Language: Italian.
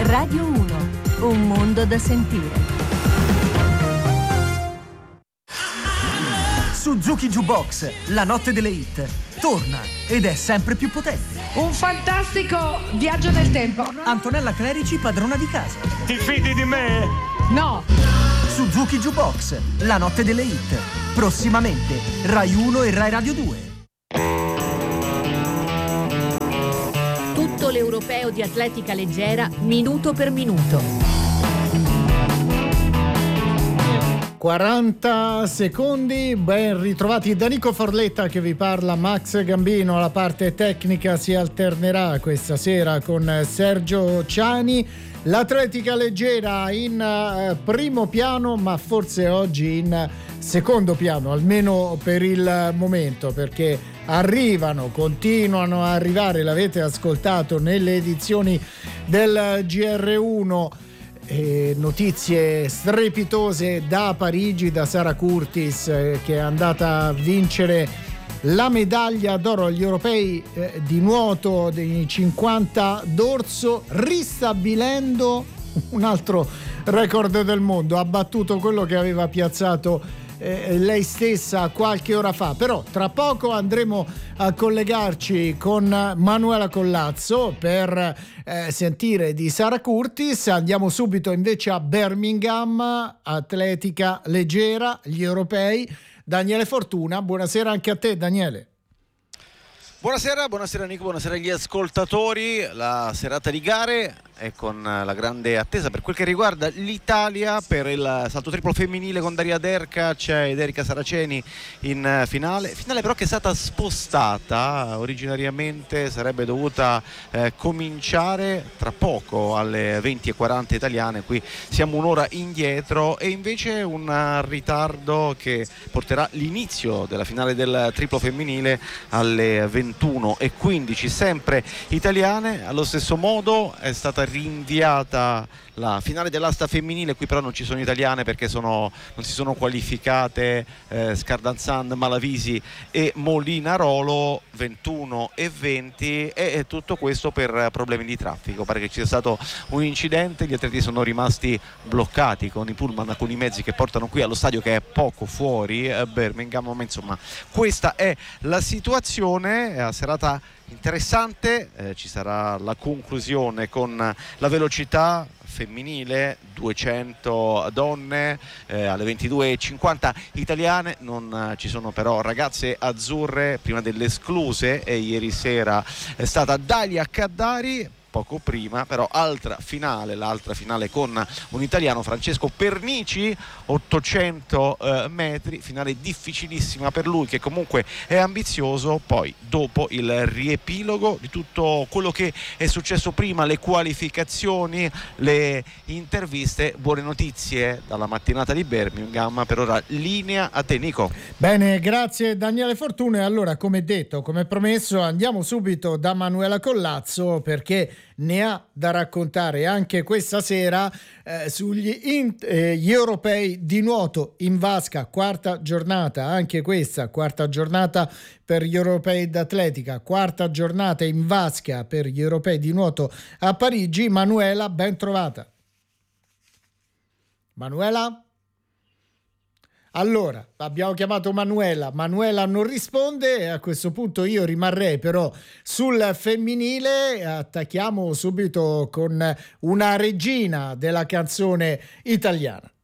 Radio 1, un mondo da sentire. Suzuki Jukebox, la notte delle hit, torna ed è sempre più potente. Un fantastico viaggio nel tempo. Antonella Clerici, padrona di casa. Ti fidi di me? No. Suzuki Jukebox, la notte delle hit, prossimamente Rai 1 e Rai Radio 2. Tutto l'europeo di atletica leggera, minuto per minuto. 40 secondi, ben ritrovati da Nico Forletta che vi parla. Max Gambino alla parte tecnica si alternerà questa sera con Sergio Ciani. L'atletica leggera in primo piano, ma forse oggi in secondo piano, almeno per il momento, perché continuano a arrivare, l'avete ascoltato nelle edizioni del GR1, notizie strepitose da Parigi, da Sara Curtis che è andata a vincere la medaglia d'oro agli europei di nuoto dei 50 d'orso, ristabilendo un altro record del mondo. Ha battuto quello che aveva piazzato lei stessa qualche ora fa. Però tra poco andremo a collegarci con Manuela Collazzo per sentire di Sara Curtis. Andiamo subito invece a Birmingham, atletica leggera, gli europei. Daniele Fortuna, buonasera anche a te Daniele. Buonasera Nico, buonasera agli ascoltatori. La serata di gare è con la grande attesa per quel che riguarda l'Italia per il salto triplo femminile con Daria Derkac ed Erika Saraceni in finale però che è stata spostata. Originariamente sarebbe dovuta cominciare tra poco alle 20:40 italiane, qui siamo un'ora indietro, e invece un ritardo che porterà l'inizio della finale del triplo femminile alle 21:15 sempre italiane. Allo stesso modo è stata rinviata la finale dell'asta femminile, qui però non ci sono italiane perché non si sono qualificate Scardanzan, Malavisi e Molinarolo, 21:20, e tutto questo per problemi di traffico. Pare che ci sia stato un incidente, gli atleti sono rimasti bloccati con i pullman, con i mezzi che portano qui allo stadio, che è poco fuori Birmingham, ma insomma questa è la situazione. Serata interessante, ci sarà la conclusione con la velocità femminile, 200 donne alle 22:50 italiane. Non ci sono però ragazze azzurre prima delle escluse, e ieri sera è stata Dalia Caddari. Poco prima però l'altra finale con un italiano, Francesco Pernici, 800 metri, finale difficilissima per lui che comunque è ambizioso. Poi dopo il riepilogo di tutto quello che è successo prima, le qualificazioni, le interviste, buone notizie dalla mattinata di Birmingham. Per ora linea a te Nico. Bene, grazie Daniele Fortuna. E allora, come detto, come promesso, andiamo subito da Manuela Collazzo perché ne ha da raccontare anche questa sera sugli gli europei di nuoto in vasca, quarta giornata, anche questa quarta giornata per gli europei d'atletica, quarta giornata in vasca per gli europei di nuoto a Parigi. Manuela, ben trovata. Manuela? Allora, abbiamo chiamato Manuela non risponde, e a questo punto io rimarrei però sul femminile. Attacchiamo subito con una regina della canzone italiana.